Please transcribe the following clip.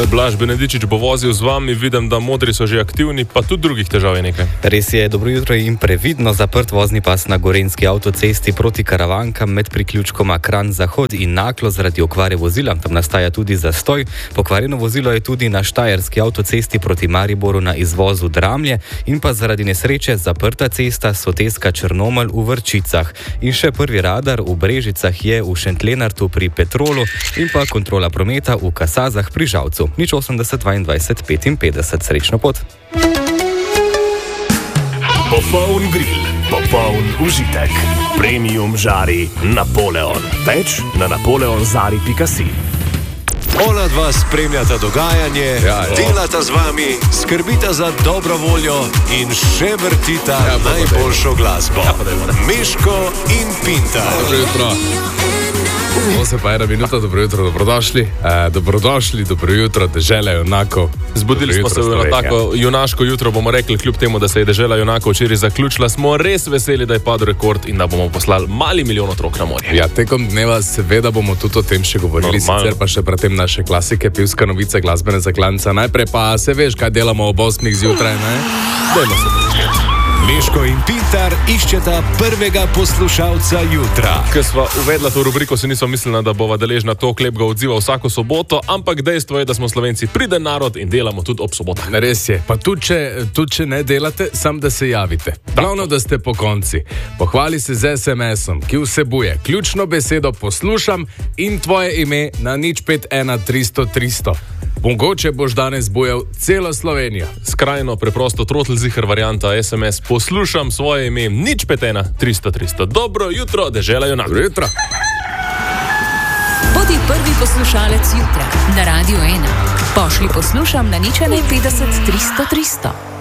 Blaž Benedičič bo vozil z vami, vidim, da modri so že aktivni, pa tudi drugih težav je nekaj. Res je, dobro jutro in previdno zaprt vozni pas na Gorenjski avtocesti proti Karavankam med priključkoma Kranj-Zahod in Naklo zaradi okvare vozila. Tam nastaja tudi zastoj. Pokvarjeno vozilo je tudi na Štajerski avtocesti proti Mariboru na izvozu Dramlje in pa zaradi nesreče zaprta cesta Soteska Črnomelj v Vrčicah. In še prvi radar v Brežicah je v Šentlenartu pri Petrolu in pa kontrola prometa v Kasazah pri Žalcu. Nič 80 22 55. Srečno pot. Popoln grill, popoln užitek. Premium žari Napoleon. Več na napoleonzari.si. Ona dva spremljata dogajanje, delata z vami, skrbita za dobro voljo in še vrtita najboljšo glasbo. Miško in Pintar. Dobro jutro. Se pa 1 minuta, dobro jutro, dobrodošli, dobro jutro, dežela junakov. Zbudili smo se v tako junaško jutro, bomo rekli, kljub temu, da se je dežela junakov včeraj zaključila, smo res veseli, da je padel rekord in da bomo poslali mali milijon otrok na morje. Ja, tekom dneva seveda bomo tudi o tem še govorili, sicer pa še predtem naše klasike, pivska novica, glasbene zaklanca. Najprej pa se veš, kaj delamo ob 8 zjutraj, ne? Dajmo se početi. Miško in Pintar iščeta prvega poslušalca jutra. Ko sva uvedla to rubriko, si nismo mislila, da bova deležna toliko lepega odziva vsako soboto, ampak dejstvo je, da smo Slovenci priden narod in delamo tudi ob sobotah. Res je, pa tudi če ne delate, sam da se javite. Glavno, da ste po konci. Pohvali se z SMS-om, ki vsebuje ključno besedo poslušam in tvoje ime na 051 300 300. Mogoče boš danes bojal celo Slovenijo. Skrajno preprosto trotlziher varianta SMS. Poslušam svoje ime 051 300 300. Dobro jutro, dežela junakov. Dobro jutro. Bodi prvi poslušalec jutra na Radio 1. Pošli poslušam na 051 300 300.